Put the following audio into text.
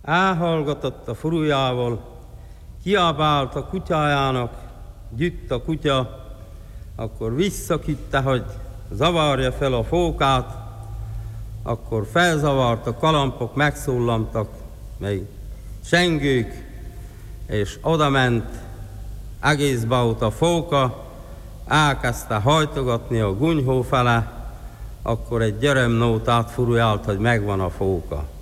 Elhallgatott a furujával, kiabált a kutyájának, gyütt a kutya, akkor visszaküldte, hogy zavarja fel a fókát, akkor felzavart, a kalapok megszóllamtak, mely csengők, és odament egészbe ott a fóka, elkezdte hajtogatni a gunyhó fele, akkor egy gyeremnót átfurujált, hogy megvan a fóka.